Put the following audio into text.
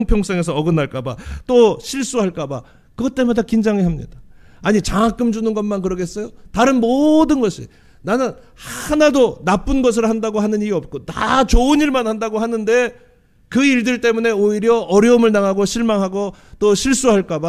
형평성에서 어긋날까봐, 또 실수할까봐, 그것 때문에 다 긴장해 합니다. 아니, 장학금 주는 것만 그러겠어요? 다른 모든 것이, 나는 하나도 나쁜 것을 한다고 하는 이유 없고 다 좋은 일만 한다고 하는데 그 일들 때문에 오히려 어려움을 당하고 실망하고 또 실수할까봐